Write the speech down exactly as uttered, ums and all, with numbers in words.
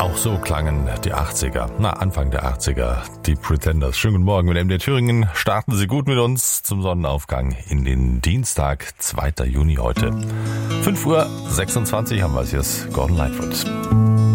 Auch so klangen die achtziger, na Anfang der achtziger, die Pretenders. Schönen guten Morgen mit M D Thüringen. Starten Sie gut mit uns zum Sonnenaufgang in den Dienstag, zweiter Juni heute. fünf Uhr sechsundzwanzig haben wir es, hier ist Gordon Lightfoot.